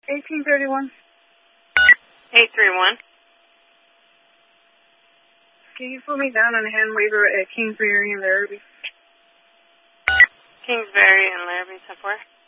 1831. 831. Can you put me down on a hand waiver at Kingsbury and Larrabee? Kingsbury and Larrabee, 10-4.